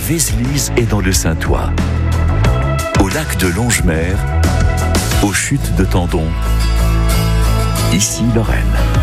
Vézelise et dans le Saintois. Au lac de Longemer, aux chutes de Tendon. Ici Lorraine.